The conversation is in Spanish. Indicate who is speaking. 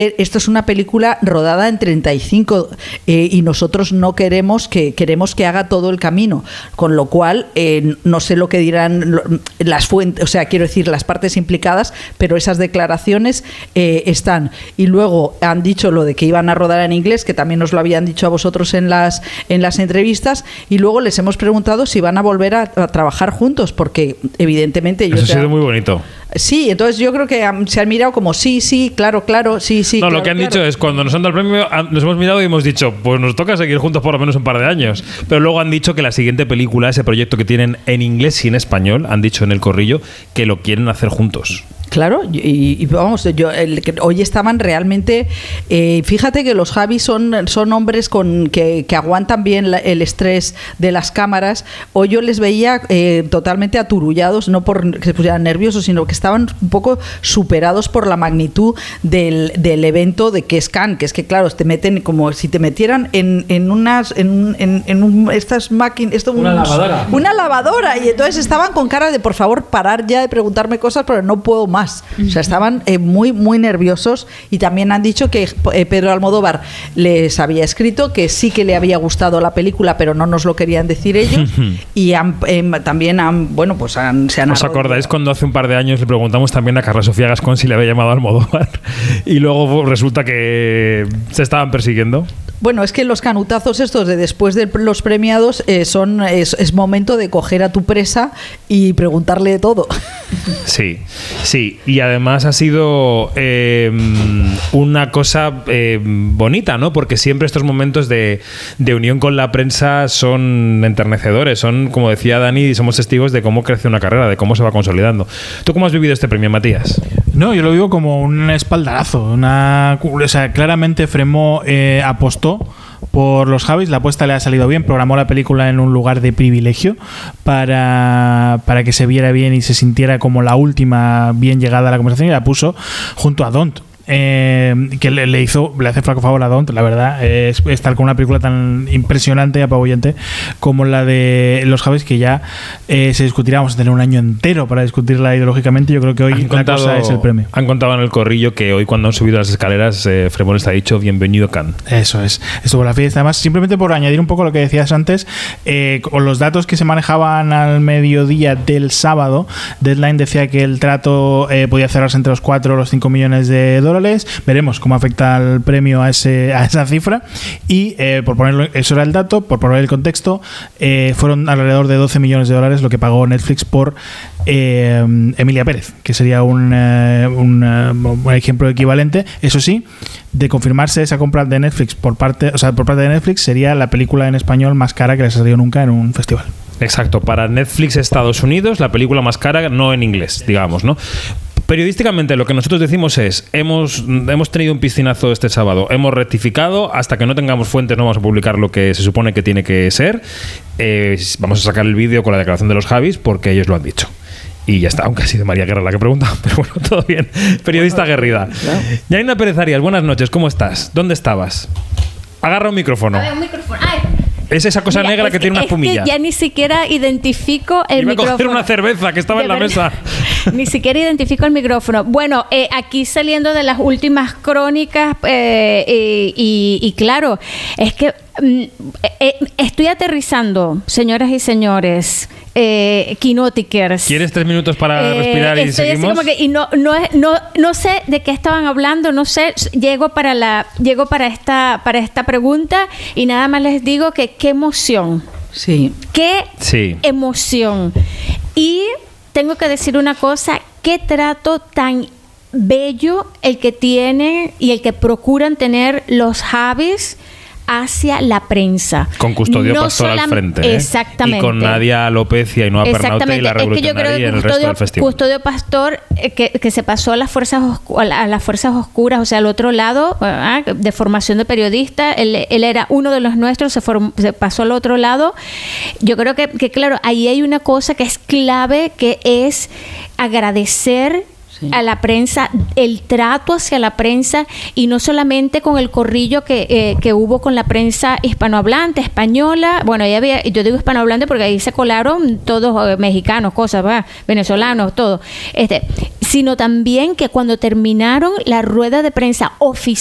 Speaker 1: Esto es una película rodada en 35 y nosotros no queremos que haga todo el camino, con lo cual no sé lo que dirán las fuentes, o sea, quiero decir las partes implicadas, pero esas declaraciones están. Y luego han dicho lo de que iban a rodar en inglés, que también nos lo habían dicho a vosotros en las entrevistas, y luego les hemos preguntado si van a volver a trabajar juntos, porque evidentemente
Speaker 2: eso ha sido muy bonito.
Speaker 1: Sí, entonces yo creo que se han mirado como sí, claro, sí.
Speaker 2: No,
Speaker 1: claro,
Speaker 2: lo que han dicho es, cuando nos han dado el premio, nos hemos mirado y hemos dicho, pues nos toca seguir juntos por lo menos un par de años. Pero luego han dicho que la siguiente película, ese proyecto que tienen en inglés y en español, han dicho en el corrillo que lo quieren hacer juntos.
Speaker 1: Claro, y vamos, hoy estaban realmente... fíjate que los Javis son hombres que aguantan bien el estrés de las cámaras. Hoy yo les veía totalmente aturullados, no por que se pusieran nerviosos, sino que estaban un poco superados por la magnitud del evento de que es Cannes, que es que, claro, te meten como si te metieran en estas máquinas... Una lavadora. Y entonces estaban con cara de, por favor, parar ya de preguntarme cosas, pero no puedo más. O sea, estaban muy, muy nerviosos, y también han dicho que Pedro Almodóvar les había escrito que sí que le había gustado la película, pero no nos lo querían decir ellos. Y también se han...
Speaker 2: ¿Os acordáis cuando hace un par de años le preguntamos también a Carla Sofía Gascón si le había llamado Almodóvar? Y luego resulta que se estaban persiguiendo.
Speaker 1: Bueno, es que los canutazos estos de después de los premiados es momento de coger a tu presa y preguntarle de todo.
Speaker 2: Sí. Y además ha sido una cosa bonita, ¿no? Porque siempre estos momentos de unión con la prensa son enternecedores. Son, como decía Dani, somos testigos de cómo crece una carrera, de cómo se va consolidando. ¿Tú cómo has vivido este premio, Matías?
Speaker 3: No, yo lo vivo como un espaldarazo. O sea, claramente Fremont apostó por los Javis, la apuesta le ha salido bien, programó la película en un lugar de privilegio para que se viera bien y se sintiera como la última bien llegada a la conversación, y la puso junto a Don't. Que le hace flaco favor a Don't, la verdad. Es estar con una película tan impresionante y apabullante como la de los Javis, que ya se discutirá. Vamos a tener un año entero para discutirla ideológicamente. Yo creo que hoy la cosa es el premio. Han contado en el corrillo que hoy, cuando han subido las escaleras, Fremont les ha dicho bienvenido a Cannes. Eso es. Estuvo la fiesta. Además, simplemente por añadir un poco lo que decías antes, con los datos que se manejaban al mediodía del sábado, Deadline decía que el trato podía cerrarse entre los 4 o los 5 millones de dólares. Veremos cómo afecta el premio a esa cifra. Y por ponerlo, eso era el dato, por poner el contexto, fueron alrededor de 12 millones de dólares lo que pagó Netflix por Emilia Pérez, que sería un ejemplo equivalente. Eso sí, de confirmarse esa compra de Netflix por parte de Netflix, sería la película en español más cara que les ha salido nunca en un festival. Exacto, para Netflix Estados Unidos, la película más cara, no en inglés, digamos, ¿no? Periodísticamente lo que nosotros decimos es, hemos tenido un piscinazo este sábado, hemos rectificado, hasta que no tengamos fuentes no vamos a publicar lo que se supone que tiene que ser. Vamos a sacar el vídeo con la declaración de los Javis porque ellos lo han dicho. Y ya está, aunque ha sido María Guerra la que pregunta, pero bueno, todo bien. Periodista aguerrida. Yanina Pérez Arias, buenas noches, ¿cómo estás? ¿Dónde estabas? Agarra un micrófono. A ver, un micrófono. Es esa cosa negra que tiene una espumilla.
Speaker 4: Que ya ni siquiera identifico el micrófono.
Speaker 2: Iba a coger una cerveza que estaba en la mesa.
Speaker 4: Ni siquiera identifico el micrófono. Bueno, aquí saliendo de las últimas crónicas y claro, es que estoy aterrizando, señoras y señores, Kinotikers.
Speaker 2: ¿Quieres 3 minutos para respirar y seguimos?
Speaker 4: Así como que, y no sé de qué estaban hablando, no sé, llego para esta pregunta y nada más les digo que qué emoción.
Speaker 1: Sí.
Speaker 4: Qué emoción. Y tengo que decir una cosa, qué trato tan bello el que tienen y el que procuran tener los Javis hacia la prensa.
Speaker 2: Con Custodio Pastor al frente.
Speaker 4: Exactamente.
Speaker 2: Y con Nadia López y Ainhoa Pernaute y la Revolucionaria y el resto del festival.
Speaker 4: Custodio Pastor, que se pasó a las fuerzas oscuras, o sea, al otro lado, de formación de periodista. Él era uno de los nuestros, se pasó al otro lado. Yo creo que claro, ahí hay una cosa que es clave, que es agradecer a la prensa, el trato hacia la prensa, y no solamente con el corrillo que hubo con la prensa hispanohablante, española, bueno, yo digo hispanohablante porque ahí se colaron todos mexicanos, venezolanos, todo, sino también que cuando terminaron la rueda de prensa oficial